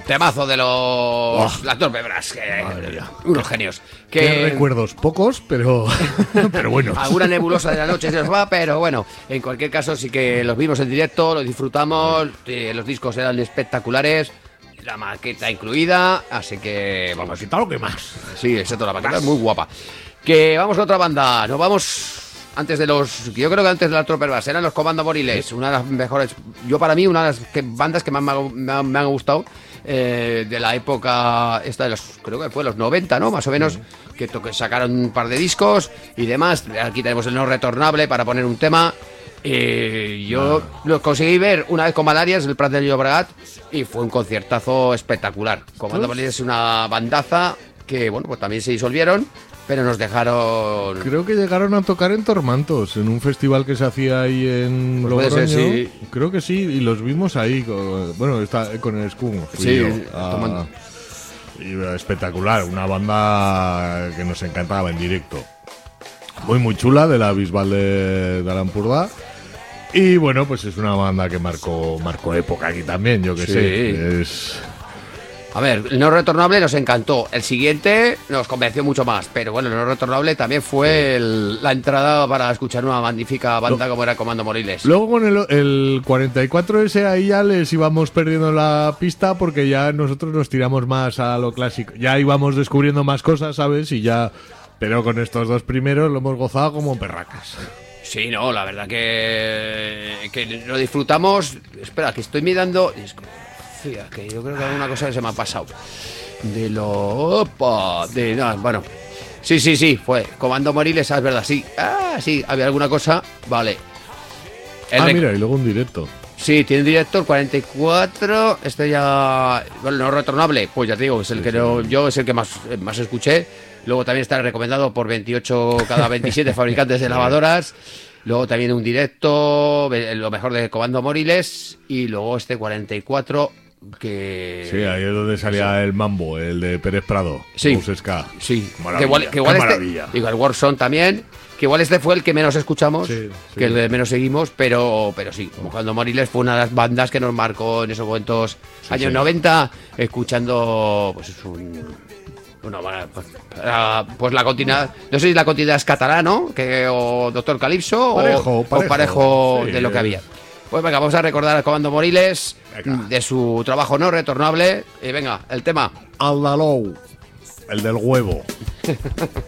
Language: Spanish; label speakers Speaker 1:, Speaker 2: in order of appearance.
Speaker 1: temazo de las Torpedras, unos genios.
Speaker 2: Qué recuerdos, pocos, pero buenos.
Speaker 1: Alguna nebulosa de la noche se nos va, pero bueno, en cualquier caso sí que los vimos en directo, los disfrutamos, los discos eran espectaculares, la maqueta incluida, así que vamos.
Speaker 2: ¿Qué tal lo que más?
Speaker 1: Sí, exacto, la maqueta es muy guapa. Que vamos con otra banda, nos vamos antes de yo creo que antes de las Torpedras eran los Comando Moriles, una de las mejores, para mí una de las bandas que más me han gustado. De la época esta de creo que fue los 90, ¿no? Más o menos, que sacaron un par de discos y demás. Aquí tenemos el No Retornable para poner un tema. Yo lo conseguí ver una vez con Malarias en el Prat del Llobregat y fue un conciertazo espectacular. Comando Moriles es una bandaza que, bueno, pues también se disolvieron, pero nos dejaron...
Speaker 2: Creo que llegaron a tocar en Tormantos, en un festival que se hacía ahí en
Speaker 1: Logroño. Puede ser, sí.
Speaker 2: Creo que sí, y los vimos ahí, con el Skunk.
Speaker 1: Sí,
Speaker 2: y espectacular, una banda que nos encantaba en directo. Muy chula, de la Bisbal de Alampurdá. Y bueno, pues es una banda que marcó época aquí también, yo que sé.
Speaker 1: A ver, el No Retornable nos encantó. El siguiente nos convenció mucho más. Pero bueno, el No Retornable también fue la entrada para escuchar una magnífica banda como era Comando Moriles.
Speaker 2: Luego con el 44 ese ahí ya les íbamos perdiendo la pista porque ya nosotros nos tiramos más a lo clásico. Ya íbamos descubriendo más cosas, ¿sabes? Y ya... Pero con estos dos primeros lo hemos gozado como perracas.
Speaker 1: Sí, no, la verdad que lo disfrutamos. Espera, que estoy mirando... que yo creo que alguna cosa que se me ha pasado. Bueno. Sí, fue Comando Moriles, es verdad, sí. Sí, había alguna cosa. Vale.
Speaker 2: Mira, y luego un directo.
Speaker 1: Sí, tiene un directo, el 44. Este ya... Bueno, No Retornable, pues ya te digo, es el yo es el que más escuché. Luego también está recomendado por 28 cada 27 fabricantes de lavadoras. Luego también un directo, lo mejor de Comando Moriles. Y luego este 44... que...
Speaker 2: Sí, ahí es donde salía el Mambo, el de Pérez Prado.
Speaker 1: Sí,
Speaker 2: Ska.
Speaker 1: Sí.
Speaker 2: Maravilla,
Speaker 1: que igual
Speaker 2: maravilla.
Speaker 1: Digo, el Warzone también, que igual este fue el que menos escuchamos, que el que menos seguimos, pero sí, Comando Moriles fue una de las bandas que nos marcó en esos momentos, años 90, escuchando pues la continuidad, no sé si la continuidad es catalán, ¿no? O Doctor Calipso o parejo de lo que había. Pues venga, vamos a recordar a Comando Moriles de su trabajo No Retornable. Y venga, el tema.
Speaker 2: Aldalou, el del huevo.